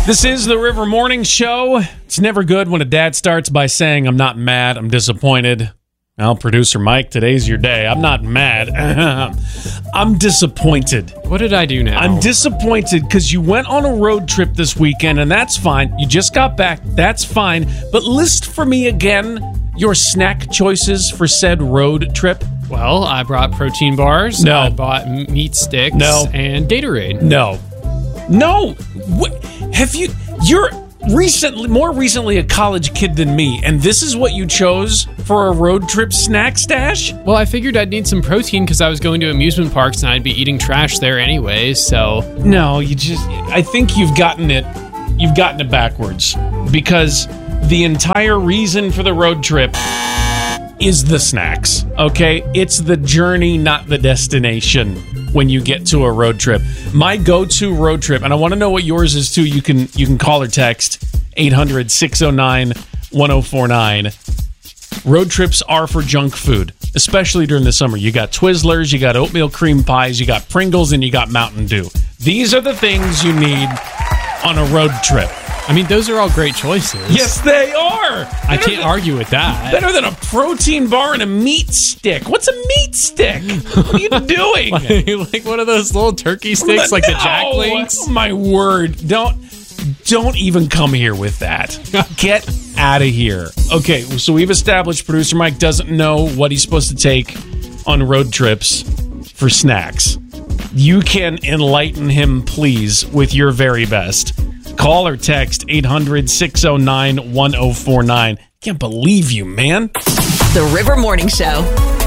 This is the River Morning Show. It's never good when a dad starts by saying, I'm not mad, I'm disappointed. Well, producer Mike, today's your day. I'm not mad. I'm disappointed. What did I do now? I'm disappointed because you went on a road trip this weekend, and that's fine. You just got back. That's fine. But list for me again your snack choices for said road trip. Well, I brought protein bars. No. I bought meat sticks. No. And Gatorade. No. What, have you... You're... more recently a college kid than me, and this is what you chose for a road trip snack stash? Well, I figured I'd need some protein because I was going to amusement parks and I'd be eating trash there anyway, so... No, I think you've gotten it backwards, because the entire reason for the road trip is the snacks, okay? It's the journey, not the destination when you get to a road trip. My go-to road trip, and I want to know what yours is too, you can call or text 800-609-1049. Road trips are for junk food, especially during the summer. You got Twizzlers, you got oatmeal cream pies, you got Pringles, and you got Mountain Dew. These are the things you need on a road trip. I mean, those are all great choices. Yes, they are. I can't argue with that. Better than a protein bar and a meat stick. What's a meat stick? What are you doing? like one of those little turkey sticks, like the Jack Links? Oh, my word. Don't even come here with that. Get out of here. Okay, so we've established producer Mike doesn't know what he's supposed to take on road trips for snacks. You can enlighten him, please, with your very best. Call or text 800-609-1049. Can't believe you, man. The River Morning Show.